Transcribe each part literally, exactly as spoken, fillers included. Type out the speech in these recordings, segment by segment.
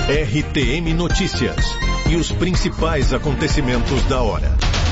R T M Notícias e os principais acontecimentos da hora.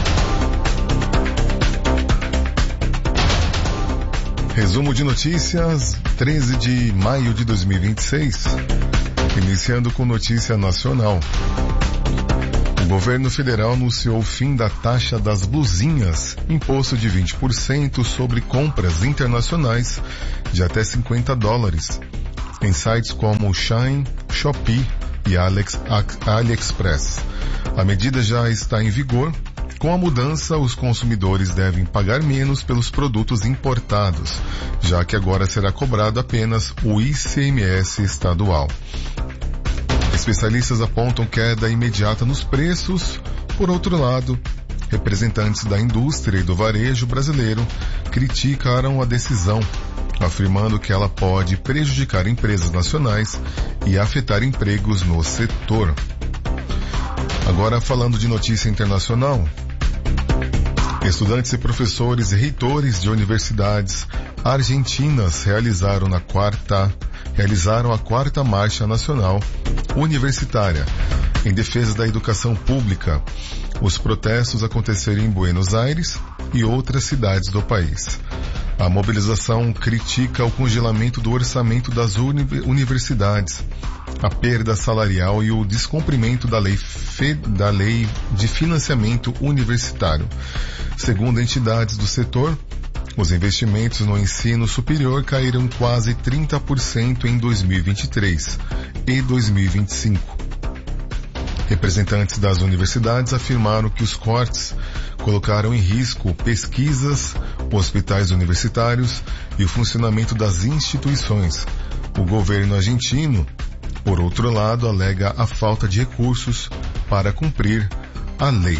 Resumo de notícias, treze de maio de dois mil e vinte e seis. Iniciando com notícia nacional. O governo federal anunciou o fim da taxa das blusinhas, imposto de vinte por cento sobre compras internacionais de até cinquenta dólares, em sites como Shein, Shopee e Alex, AliExpress. A medida já está em vigor. Com a mudança, os consumidores devem pagar menos pelos produtos importados, já que agora será cobrado apenas o I C M S estadual. Especialistas apontam queda imediata nos preços. Por outro lado, representantes da indústria e do varejo brasileiro criticaram a decisão, afirmando que ela pode prejudicar empresas nacionais e afetar empregos no setor. Agora, falando de notícia internacional, estudantes e professores e reitores de universidades argentinas realizaram na quarta, realizaram a quarta Marcha Nacional Universitária em defesa da educação pública. Os protestos aconteceram em Buenos Aires e outras cidades do país. A mobilização critica o congelamento do orçamento das uni- universidades, a perda salarial e o descumprimento da lei, fe- da lei de financiamento universitário. Segundo entidades do setor, os investimentos no ensino superior caíram quase trinta por cento em dois mil e vinte e três e dois mil e vinte e cinco. Representantes das universidades afirmaram que os cortes colocaram em risco pesquisas, hospitais universitários e o funcionamento das instituições. O governo argentino, por outro lado, alega a falta de recursos para cumprir a lei.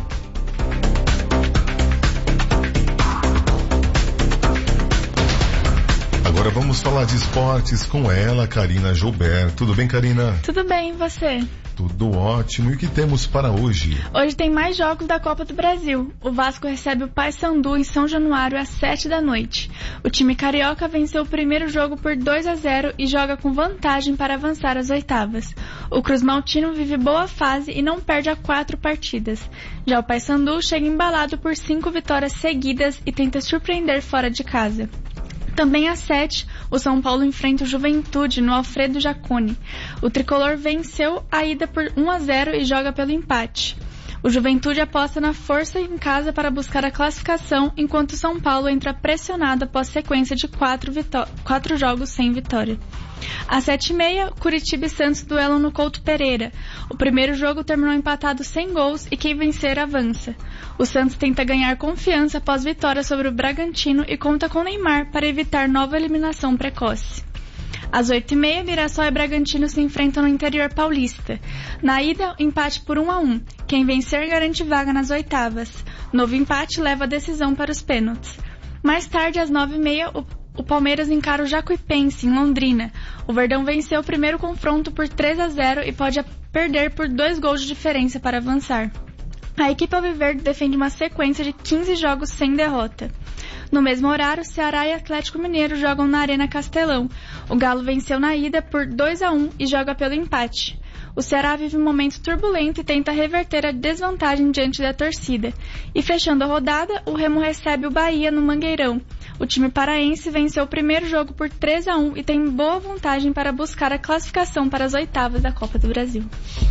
Agora vamos falar de esportes com ela, Karina Joubert. Tudo bem, Karina? Tudo bem, e você? Tudo ótimo. E o que temos para hoje? Hoje tem mais jogos da Copa do Brasil. O Vasco recebe o Paysandu em São Januário às sete da noite. O time carioca venceu o primeiro jogo por dois a zero e joga com vantagem para avançar às oitavas. O Cruz Maltino vive boa fase e não perde há quatro partidas. Já o Paysandu chega embalado por cinco vitórias seguidas e tenta surpreender fora de casa. Também às sete, o São Paulo enfrenta o Juventude no Alfredo Jaconi. O tricolor venceu a ida por um a zero e joga pelo empate. O Juventude aposta na força em casa para buscar a classificação, enquanto o São Paulo entra pressionado após sequência de quatro, vitó- quatro jogos sem vitória. Às sete e meia, Curitiba e Santos duelam no Couto Pereira. O primeiro jogo terminou empatado sem gols e quem vencer avança. O Santos tenta ganhar confiança após vitória sobre o Bragantino e conta com Neymar para evitar nova eliminação precoce. Às oito e meia, Mirassol e Bragantino se enfrentam no interior paulista. Na ida, empate por um a um. Quem vencer garante vaga nas oitavas. Novo empate leva a decisão para os pênaltis. Mais tarde, às nove e meia, o, o Palmeiras encara o Jacuipense, em Londrina. O Verdão venceu o primeiro confronto por três a zero e pode perder por dois gols de diferença para avançar. A equipe alviverde defende uma sequência de quinze jogos sem derrota. No mesmo horário, Ceará e Atlético Mineiro jogam na Arena Castelão. O Galo venceu na ida por dois a um e joga pelo empate. O Ceará vive um momento turbulento e tenta reverter a desvantagem diante da torcida. E fechando a rodada, o Remo recebe o Bahia no Mangueirão. O time paraense venceu o primeiro jogo por três a um e tem boa vantagem para buscar a classificação para as oitavas da Copa do Brasil.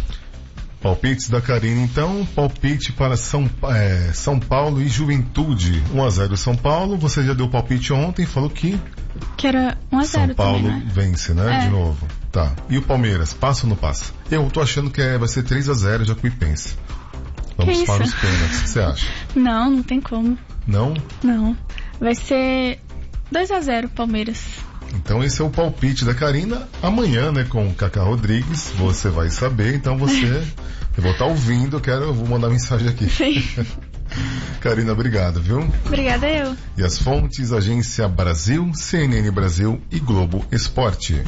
Palpites da Karina, então. Palpite para São, é, São Paulo e Juventude. um a zero São Paulo. Você já deu palpite ontem, falou que... Que era um a zero São Paulo também, né? vence, né? É. De novo. Tá. E o Palmeiras, passa ou não passa? Eu tô achando que é, vai ser três a zero Jacuipense. Vamos Que para isso? os pênaltis. O que você acha? Não, não tem como. Não? Não. Vai ser dois a zero Palmeiras. Então esse é o palpite da Karina. Amanhã, né, com o Cacá Rodrigues, você vai saber. Então você... eu vou estar ouvindo, eu quero... eu vou mandar mensagem aqui. Sim. Karina, obrigado, viu? Obrigada eu. E as fontes, Agência Brasil, C N N Brasil e Globo Esporte.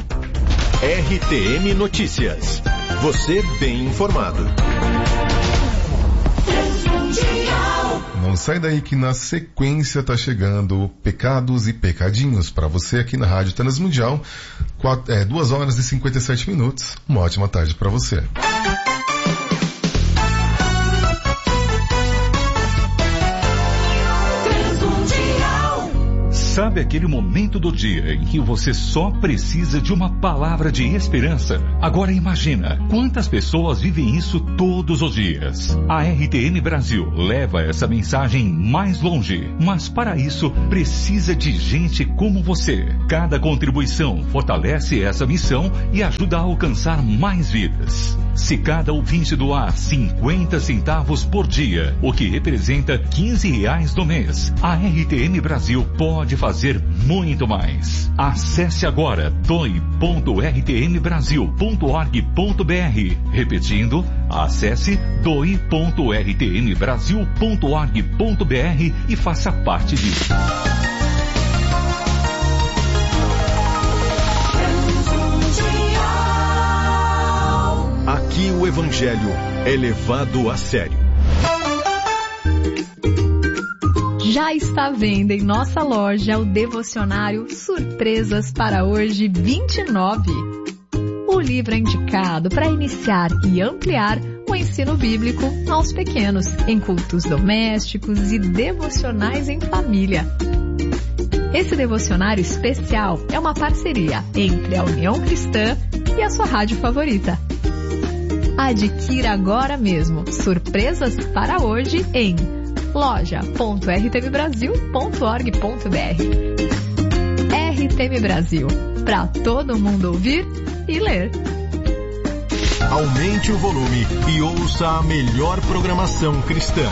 R T M Notícias. Você bem informado. Mundial. Não sai daí que na sequência tá chegando Pecados e Pecadinhos para você aqui na Rádio Transmundial. Quatro, é, duas horas e cinquenta e sete minutos. Uma ótima tarde para você. Sabe aquele momento do dia em que você só precisa de uma palavra de esperança? Agora imagina quantas pessoas vivem isso todos os dias. A R T M Brasil leva essa mensagem mais longe, mas para isso precisa de gente como você. Cada contribuição fortalece essa missão e ajuda a alcançar mais vidas. Se cada ouvinte doar cinquenta centavos por dia, o que representa quinze reais no mês, a R T M Brasil pode fazer muito mais. Acesse agora doe ponto r t m brasil ponto org ponto b r. Repetindo, acesse doe ponto r t m brasil ponto org ponto b r e faça parte disso. Aqui o Evangelho é levado a sério. Já está à venda em nossa loja o devocionário Surpresas para Hoje vinte e nove. O livro é indicado para iniciar e ampliar o ensino bíblico aos pequenos, em cultos domésticos e devocionais em família. Esse devocionário especial é uma parceria entre a União Cristã e a sua rádio favorita. Adquira agora mesmo Surpresas para Hoje em loja ponto r t m brasil ponto org ponto b r. R T M Brasil, para todo mundo ouvir e ler. Aumente o volume e ouça a melhor programação cristã.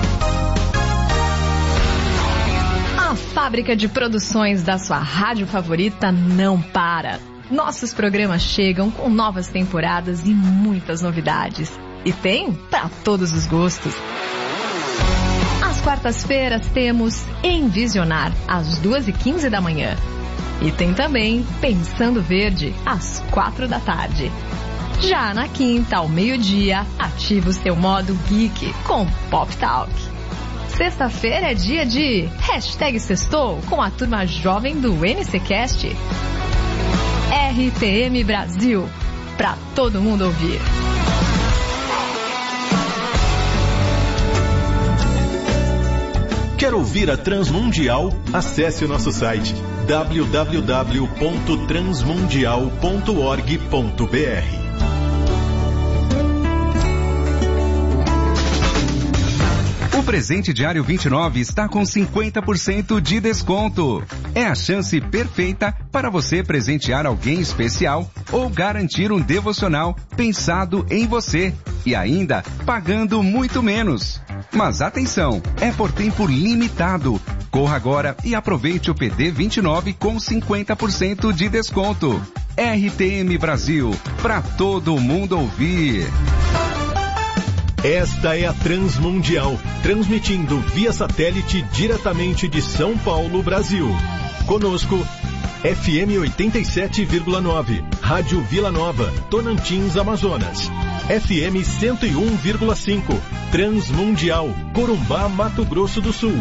A fábrica de produções da sua rádio favorita não para. Nossos programas chegam com novas temporadas e muitas novidades. E tem para todos os gostos. Às quartas-feiras temos Envisionar, às duas e quinze da manhã. E tem também Pensando Verde, às quatro da tarde. Já na quinta, ao meio-dia, ativa o seu modo geek com Pop Talk. Sexta-feira é dia de Hashtag Sextou com a turma jovem do N C Cast. R T M Brasil, para todo mundo ouvir. Quer ouvir a Transmundial? Acesse o nosso site w w w ponto transmundial ponto org ponto b r. O presente diário vinte e nove está com cinquenta por cento de desconto. É a chance perfeita para você presentear alguém especial ou garantir um devocional pensado em você e ainda pagando muito menos. Mas atenção, é por tempo limitado. Corra agora e aproveite o P D vinte e nove com cinquenta por cento de desconto. R T M Brasil, para todo mundo ouvir. Esta é a Transmundial, transmitindo via satélite diretamente de São Paulo, Brasil. Conosco, F M oitenta e sete vírgula nove, Rádio Vila Nova, Tonantins, Amazonas. F M cento e um vírgula cinco, Transmundial, Corumbá, Mato Grosso do Sul.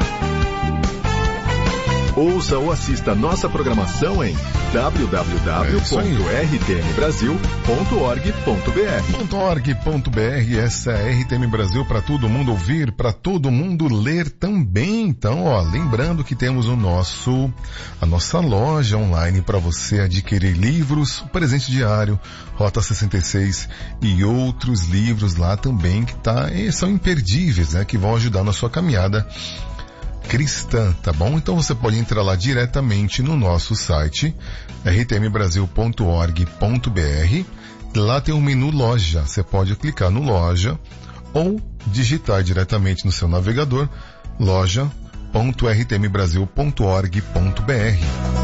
Ouça ou assista nossa programação em w w w ponto r t m brasil ponto org ponto b r. .org ponto b r, essa é a R T M Brasil para todo mundo ouvir, para todo mundo ler também. Então, ó, lembrando que temos o nosso, a nossa loja online para você adquirir livros, o presente diário, Rota sessenta e seis e outros livros lá também que tá, e são imperdíveis, né, que vão ajudar na sua caminhada cristã, tá bom? Então você pode entrar lá diretamente no nosso site, r t m brasil ponto org ponto b r. Lá tem o menu loja. Você pode clicar no loja ou digitar diretamente no seu navegador loja ponto r t m brasil ponto org ponto b r.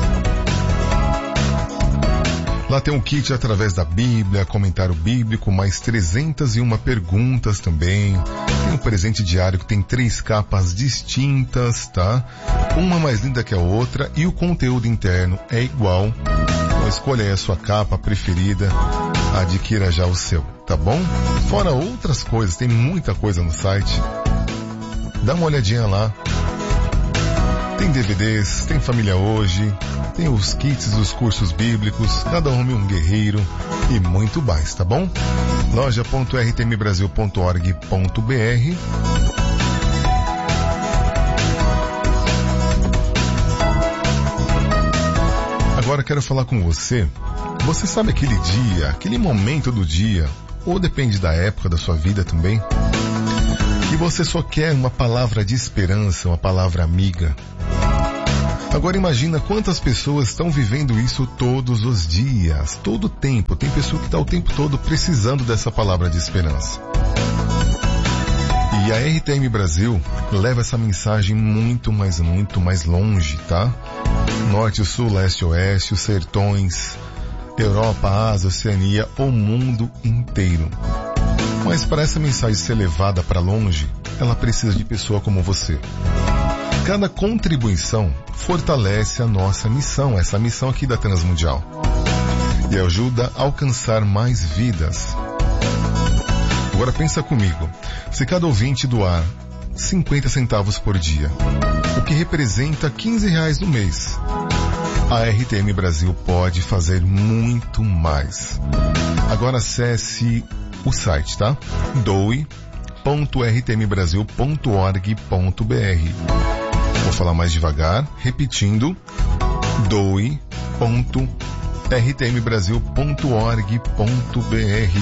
Lá tem um kit através da Bíblia, comentário bíblico, mais trezentas e uma perguntas também. Tem um presente diário que tem três capas distintas, tá? Uma mais linda que a outra e o conteúdo interno é igual. Então escolha aí a sua capa preferida, adquira já o seu, tá bom? Fora outras coisas, tem muita coisa no site. Dá uma olhadinha lá. Tem D V Ds, tem Família Hoje, tem os kits dos cursos bíblicos, Cada Homem um Guerreiro e muito mais, tá bom? loja ponto r t m brasil ponto org ponto b r. Agora quero falar com você. Você sabe aquele dia, aquele momento do dia, ou depende da época da sua vida também, que você só quer uma palavra de esperança, uma palavra amiga. Agora imagina quantas pessoas estão vivendo isso todos os dias, todo o tempo. Tem pessoa que está o tempo todo precisando dessa palavra de esperança. E a R T M Brasil leva essa mensagem muito, mas muito mais longe, tá? Norte, Sul, Leste, Oeste, os sertões, Europa, Ásia, Oceania, o mundo inteiro. Mas para essa mensagem ser levada para longe, ela precisa de pessoa como você. Cada contribuição fortalece a nossa missão, essa missão aqui da Transmundial, e ajuda a alcançar mais vidas. Agora pensa comigo, se cada ouvinte doar cinquenta centavos por dia, o que representa quinze reais no mês, a R T M Brasil pode fazer muito mais. Agora acesse o site, tá? doe ponto r t m brasil ponto org ponto b r. Vou falar mais devagar, repetindo, doe ponto r t m brasil ponto org ponto b r.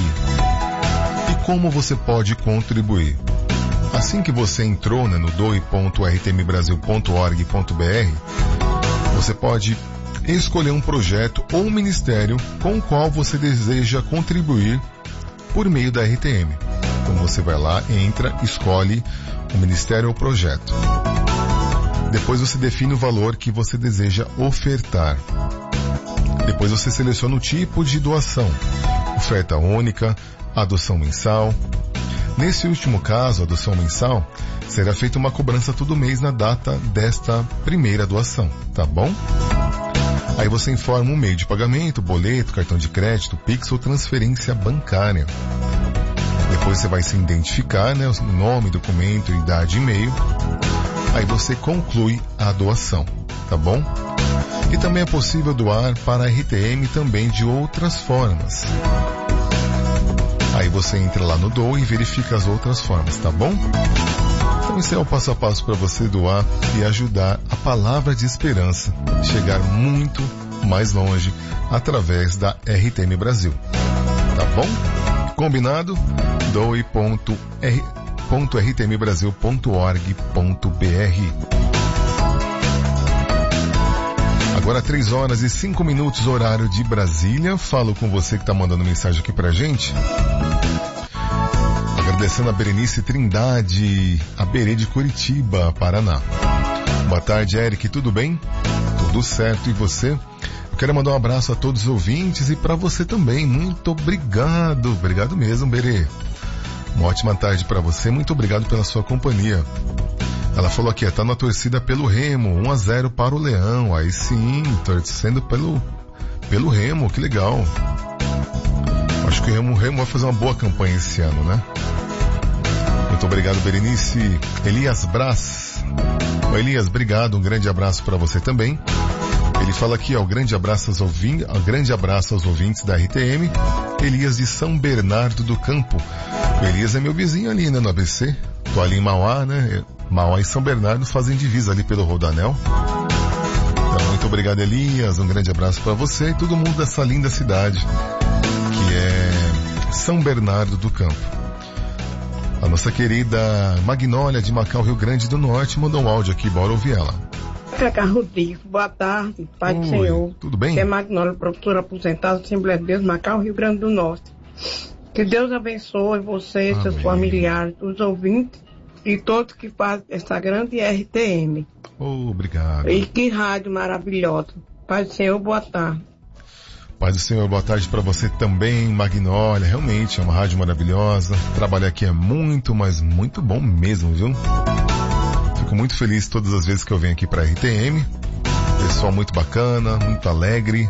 E como você pode contribuir? Assim que você entrou, né, no doe ponto r t m brasil ponto org ponto b r, você pode escolher um projeto ou um ministério com o qual você deseja contribuir por meio da R T M. Então você vai lá, entra, escolhe o ministério ou projeto. Depois você define o valor que você deseja ofertar. Depois você seleciona o tipo de doação. Oferta única, adoção mensal. Nesse último caso, adoção mensal, será feita uma cobrança todo mês na data desta primeira doação, tá bom? Aí você informa o meio de pagamento, boleto, cartão de crédito, Pix ou transferência bancária. Depois você vai se identificar, né, o nome, documento, idade e e-mail. Aí você conclui a doação, tá bom? E também é possível doar para a R T M também de outras formas. Aí você entra lá no Doe e verifica as outras formas, tá bom? Então esse é o passo a passo para você doar e ajudar a palavra de esperança a chegar muito mais longe através da R T M Brasil. Tá bom? Combinado? doe ponto r t m brasil ponto org ponto b r. Agora três horas e cinco minutos, horário de Brasília. Falo com você que está mandando mensagem aqui pra gente. Agradecendo a Berenice Trindade, a Berê de Curitiba, Paraná. Boa tarde, Eric, tudo bem? Tudo certo, e você? Eu quero mandar um abraço a todos os ouvintes e para você também. Muito obrigado, obrigado mesmo, Berê. Uma ótima tarde para você, muito obrigado pela sua companhia. Ela falou aqui, tá na torcida pelo Remo, um a zero para o Leão. Aí sim, torcendo pelo, pelo Remo, que legal. Acho que o Remo, o Remo vai fazer uma boa campanha esse ano, né? Muito obrigado, Berenice. Elias Brás. Ô, Elias, obrigado, um grande abraço para você também. Ele fala aqui, ó, grande abraço aos ouvintes, grande abraço aos ouvintes da R T M. Elias de São Bernardo do Campo. O Elias é meu vizinho ali, né, no A B C. Tô ali em Mauá, né? Mauá e São Bernardo fazem divisa ali pelo Rodoanel. Então, muito obrigado, Elias. Um grande abraço para você e todo mundo dessa linda cidade, que é São Bernardo do Campo. A nossa querida Magnólia de Macau, Rio Grande do Norte, mandou um áudio aqui, bora ouvir ela. Cacá Rodrigo, boa tarde, Pai do Senhor. Tudo bem? É Magnólia, professora aposentada, Assembleia de Deus, Macau, Rio Grande do Norte. Que Deus abençoe você, Amém. Seus familiares, os ouvintes e todos que fazem essa grande R T M. Oh, obrigado. E que rádio maravilhosa. Pai do Senhor, boa tarde. Pai do Senhor, boa tarde para você também, Magnólia. Realmente é uma rádio maravilhosa. Trabalhar aqui é muito, mas muito bom mesmo, viu? Fico muito feliz todas as vezes que eu venho aqui para a R T M. Pessoal muito bacana, muito alegre.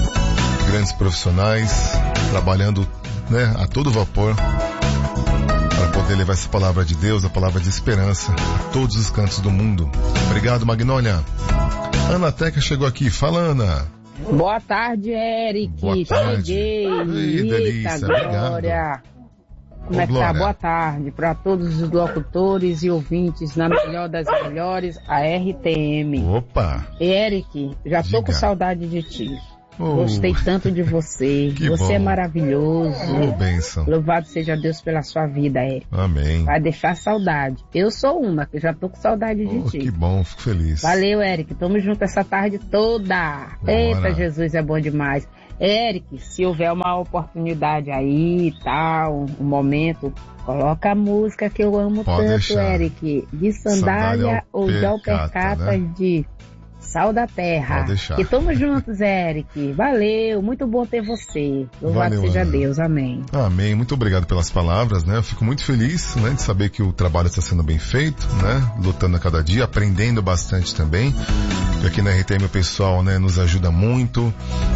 Grandes profissionais, trabalhando, né, a todo vapor. para poder levar essa palavra de Deus, a palavra de esperança, a todos os cantos do mundo. Obrigado, Magnólia. Ana Teca chegou aqui. Fala, Ana. Boa tarde, Eric. Boa tarde. Cheguei. Ei, Eita, delícia, Glória. obrigado. Como Ô, é que tá? Glória. Boa tarde para todos os locutores e ouvintes, na melhor das melhores, a R T M. Opa. Eric, já tô Diga. com saudade de ti. Oh, Gostei tanto de você. Que Você bom. é maravilhoso. Ô, bênção. Louvado seja Deus pela sua vida, Eric. Amém. Vai deixar saudade. Eu sou uma, que já tô com saudade de Oh, ti. que bom, fico feliz. Valeu, Eric. Tamo junto essa tarde toda. Bora. Eita, Jesus é bom demais. Eric, se houver uma oportunidade aí e tal, um momento, coloca a música que eu amo Pode tanto, deixar. Eric. De sandália, Sandália ou de alpercata, alpercatas, né? de sal da terra. Pode deixar. E tamo juntos, Eric. Valeu, muito bom ter você. Louvado Valeu, seja Ana. Deus, amém. Amém. Muito obrigado pelas palavras, né? Eu fico muito feliz, né, de saber que o trabalho está sendo bem feito, né? Lutando a cada dia, aprendendo bastante também. E aqui na R T M o pessoal, né, nos ajuda muito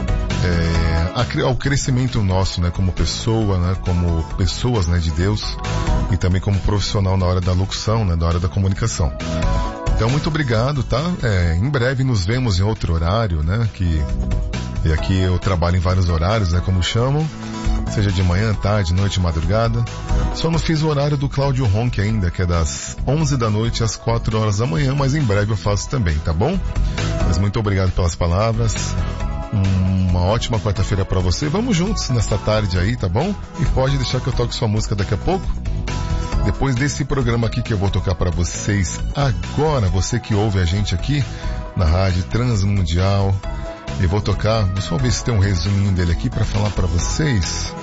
é, a cre- ao crescimento nosso, né, como pessoa, né, como pessoas, né, de Deus e também como profissional na hora da locução, né, na hora da comunicação. Então, muito obrigado, tá? É, em breve nos vemos em outro horário, né? Que, e aqui eu trabalho em vários horários, né? Como chamam. Seja de manhã, tarde, noite, madrugada. Só não fiz o horário do Cláudio Ronque ainda, que é das onze da noite às quatro horas da manhã, mas em breve eu faço também, tá bom? Mas muito obrigado pelas palavras. Uma ótima quarta-feira pra você. Vamos juntos nesta tarde aí, tá bom? E pode deixar que eu toque sua música daqui a pouco. Depois desse programa aqui que eu vou tocar para vocês agora, você que ouve a gente aqui na Rádio Transmundial, eu vou tocar, vou só ver se tem um resuminho dele aqui para falar para vocês.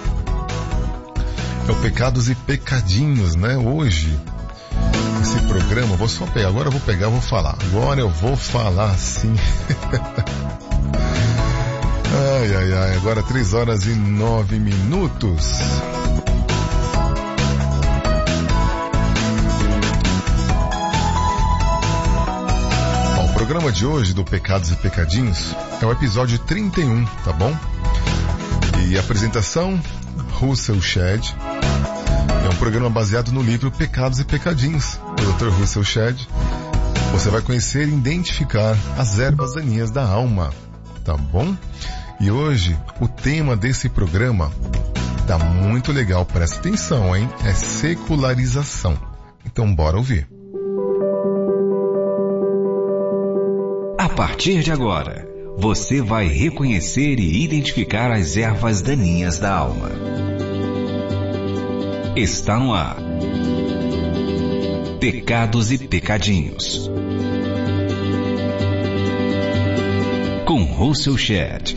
É o Pecados e Pecadinhos, né? Hoje, esse programa, vou só pegar, agora eu vou pegar, vou falar. Agora eu vou falar sim. Ai, ai, ai, agora três horas e nove minutos. O programa de hoje do Pecados e Pecadinhos é o episódio trinta e um, tá bom? E a apresentação, Russell Shedd. É um programa baseado no livro Pecados e Pecadinhos, do doutor Russell Shedd. Você vai conhecer e identificar as ervas daninhas da alma, tá bom? E hoje, o tema desse programa tá muito legal, presta atenção, hein? É secularização. Então bora ouvir. A partir de agora, você vai reconhecer e identificar as ervas daninhas da alma. Está no ar. Pecados e Pecadinhos. Com Russell Shedd.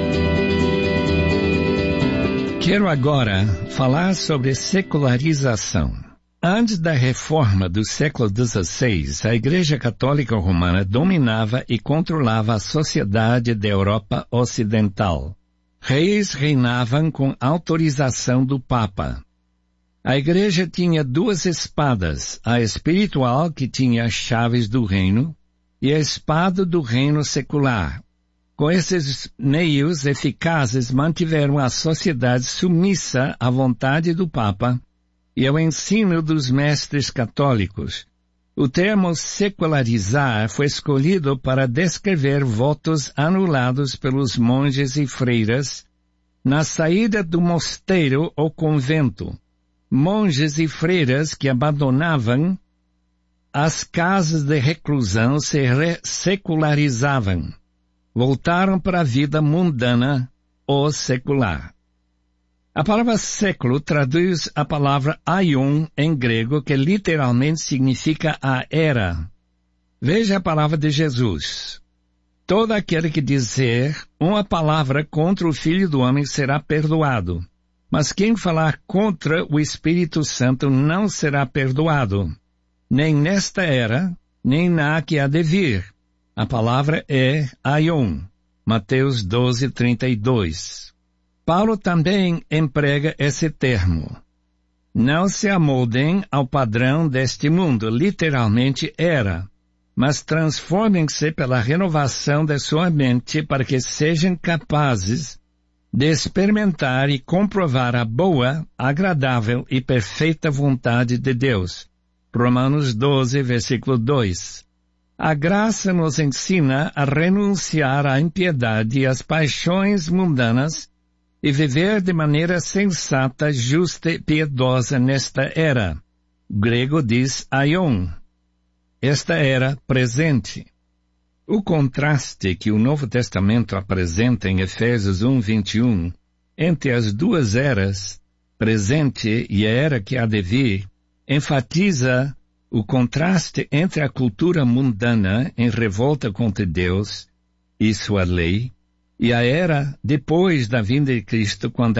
Quero agora falar sobre secularização. Antes da reforma do século dezesseis, a Igreja Católica Romana dominava e controlava a sociedade da Europa Ocidental. Reis reinavam com autorização do Papa. A Igreja tinha duas espadas, a espiritual, que tinha as chaves do reino, e a espada do reino secular. Com esses meios eficazes, mantiveram a sociedade submissa à vontade do Papa e ao ensino dos mestres católicos. O termo secularizar foi escolhido para descrever votos anulados pelos monges e freiras na saída do mosteiro ou convento. Monges e freiras que abandonavam as casas de reclusão se secularizavam. Voltaram para a vida mundana ou secular. A palavra século traduz a palavra aion em grego, que literalmente significa a era. Veja a palavra de Jesus. Todo aquele que dizer uma palavra contra o Filho do Homem será perdoado, mas quem falar contra o Espírito Santo não será perdoado, nem nesta era, nem na que há de vir. A palavra é aion. Mateus doze, trinta e dois. Paulo também emprega esse termo. Não se amoldem ao padrão deste mundo, literalmente era, mas transformem-se pela renovação da sua mente para que sejam capazes de experimentar e comprovar a boa, agradável e perfeita vontade de Deus. Romanos doze, versículo dois. A graça nos ensina a renunciar à impiedade e às paixões mundanas e viver de maneira sensata, justa e piedosa nesta era. O grego diz aion. Esta era presente. O contraste que o Novo Testamento apresenta em Efésios um, vinte e um, entre as duas eras, presente e a era que há de vir, enfatiza o contraste entre a cultura mundana em revolta contra Deus e sua lei, e a era depois da vinda de Cristo, quando